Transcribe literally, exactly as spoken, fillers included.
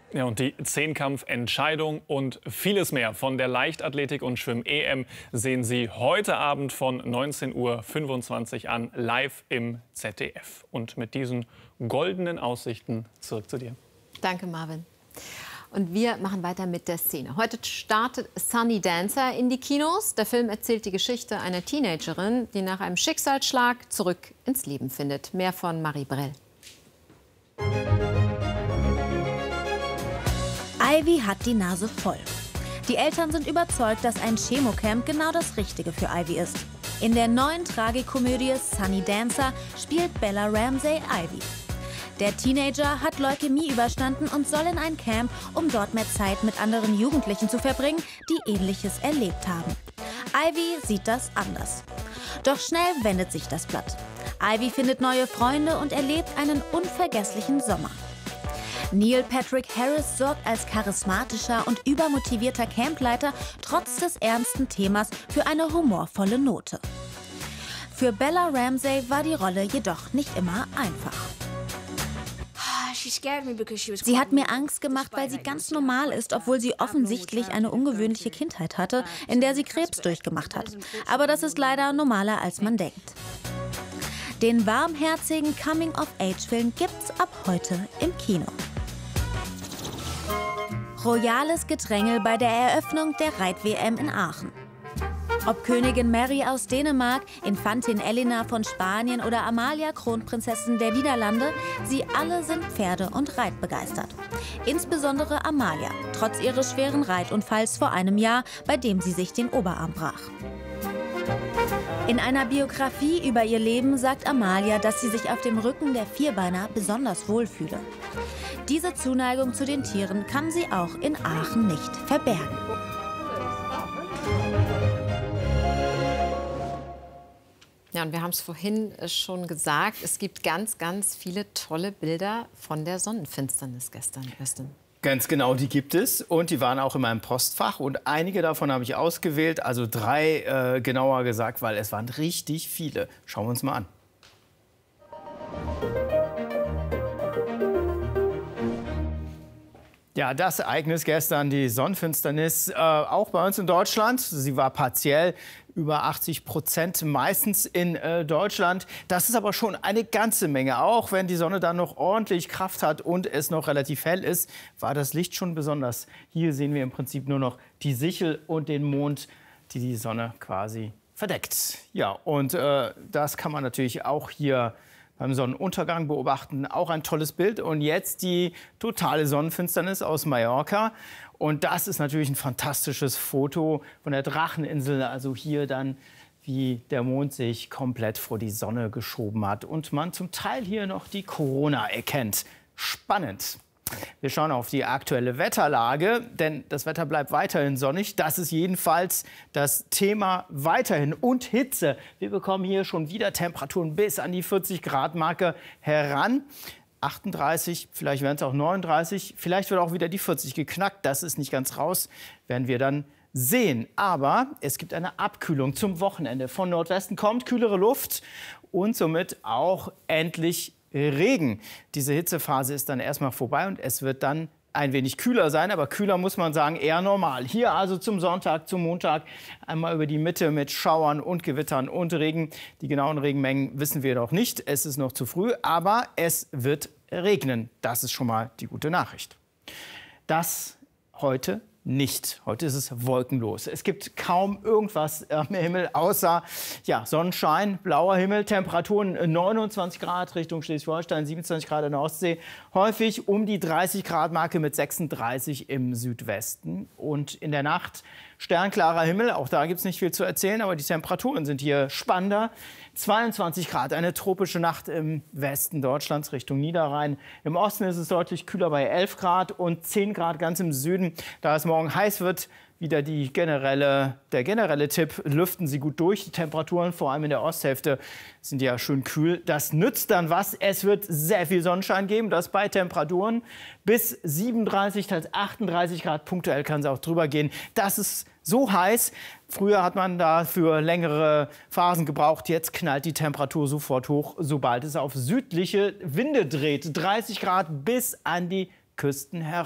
Ja, und die Zehnkampfentscheidung und vieles mehr von der Leichtathletik- und Schwimm-E M sehen Sie heute Abend von neunzehn Uhr fünfundzwanzig an, live im Z D F. Und mit diesen goldenen Aussichten zurück zu dir. Danke, Marvin. Und wir machen weiter mit der Szene. Heute startet Sunny Dancer in die Kinos. Der Film erzählt die Geschichte einer Teenagerin, die nach einem Schicksalsschlag zurück ins Leben findet. Mehr von Marie Brell. Ivy hat die Nase voll. Die Eltern sind überzeugt, dass ein Chemocamp genau das Richtige für Ivy ist. In der neuen Tragikomödie Sunny Dancer spielt Bella Ramsey Ivy. Der Teenager hat Leukämie überstanden und soll in ein Camp, um dort mehr Zeit mit anderen Jugendlichen zu verbringen, die Ähnliches erlebt haben. Ivy sieht das anders. Doch schnell wendet sich das Blatt. Ivy findet neue Freunde und erlebt einen unvergesslichen Sommer. Neil Patrick Harris sorgt als charismatischer und übermotivierter Campleiter trotz des ernsten Themas für eine humorvolle Note. Für Bella Ramsey war die Rolle jedoch nicht immer einfach. Sie hat mir Angst gemacht, weil sie ganz normal ist, obwohl sie offensichtlich eine ungewöhnliche Kindheit hatte, in der sie Krebs durchgemacht hat. Aber das ist leider normaler, als man denkt. Den warmherzigen Coming-of-Age-Film gibt's ab heute im Kino. Royales Gedrängel bei der Eröffnung der Reit-W M in Aachen. Ob Königin Mary aus Dänemark, Infantin Elena von Spanien oder Amalia, Kronprinzessin der Niederlande, sie alle sind Pferde- und Reitbegeistert. Insbesondere Amalia, trotz ihres schweren Reitunfalls vor einem Jahr, bei dem sie sich den Oberarm brach. In einer Biografie über ihr Leben sagt Amalia, dass sie sich auf dem Rücken der Vierbeiner besonders wohlfühle. Diese Zuneigung zu den Tieren kann sie auch in Aachen nicht verbergen. Ja, und wir haben es vorhin schon gesagt, es gibt ganz, ganz viele tolle Bilder von der Sonnenfinsternis gestern, Östen. Ganz genau, die gibt es und die waren auch in meinem Postfach und einige davon habe ich ausgewählt, also drei äh, genauer gesagt, weil es waren richtig viele. Schauen wir uns mal an. Ja, das Ereignis gestern, die Sonnenfinsternis, äh, auch bei uns in Deutschland. Sie war partiell, über achtzig Prozent meistens in äh, Deutschland. Das ist aber schon eine ganze Menge. Auch wenn die Sonne dann noch ordentlich Kraft hat und es noch relativ hell ist, war das Licht schon besonders. Hier sehen wir im Prinzip nur noch die Sichel und den Mond, die die Sonne quasi verdeckt. Ja, und äh, das kann man natürlich auch hier beim Sonnenuntergang beobachten. Auch ein tolles Bild. Und jetzt die totale Sonnenfinsternis aus Mallorca. Und das ist natürlich ein fantastisches Foto von der Dracheninsel. Also hier dann, wie der Mond sich komplett vor die Sonne geschoben hat. Und man zum Teil hier noch die Corona erkennt. Spannend. Wir schauen auf die aktuelle Wetterlage, denn das Wetter bleibt weiterhin sonnig. Das ist jedenfalls das Thema weiterhin. Und Hitze. Wir bekommen hier schon wieder Temperaturen bis an die vierzig Grad Marke heran. achtunddreißig, vielleicht werden es auch neununddreißig, vielleicht wird auch wieder die vierzig geknackt. Das ist nicht ganz raus, werden wir dann sehen. Aber es gibt eine Abkühlung zum Wochenende. Von Nordwesten kommt kühlere Luft und somit auch endlich Regen. Diese Hitzephase ist dann erstmal vorbei und es wird dann ein wenig kühler sein, aber kühler muss man sagen, eher normal. Hier also zum Sonntag, zum Montag einmal über die Mitte mit Schauern und Gewittern und Regen. Die genauen Regenmengen wissen wir noch nicht, es ist noch zu früh, aber es wird regnen. Das ist schon mal die gute Nachricht. Das heute nicht. Heute ist es wolkenlos. Es gibt kaum irgendwas am Himmel außer ja, Sonnenschein, blauer Himmel, Temperaturen neunundzwanzig Grad Richtung Schleswig-Holstein, siebenundzwanzig Grad in der Ostsee. Häufig um die dreißig Grad Marke mit sechsunddreißig im Südwesten. Und in der Nacht sternklarer Himmel. Auch da gibt es nicht viel zu erzählen, aber die Temperaturen sind hier spannender. zweiundzwanzig Grad, eine tropische Nacht im Westen Deutschlands Richtung Niederrhein. Im Osten ist es deutlich kühler bei elf Grad und zehn Grad ganz im Süden. Da es morgen heiß wird, wieder die generelle, der generelle Tipp, lüften Sie gut durch. Die Temperaturen, vor allem in der Osthälfte, sind ja schön kühl. Das nützt dann was. Es wird sehr viel Sonnenschein geben, das bei Temperaturen bis siebenunddreißig, teils achtunddreißig Grad. Punktuell kann es auch drüber gehen. Das ist so heiß. Früher hat man da für längere Phasen gebraucht. Jetzt knallt die Temperatur sofort hoch, sobald es auf südliche Winde dreht. dreißig Grad bis an die Küsten heran.